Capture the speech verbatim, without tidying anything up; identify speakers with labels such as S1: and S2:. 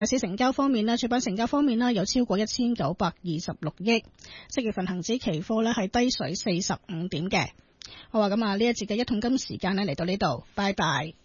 S1: 市成交方面咧，主板成交方面咧有超過一千九百二十六億。即月份恒指期貨咧係低水四十五點嘅。好啊，咁啊呢一節嘅一桶金時間咧嚟到呢度，拜拜。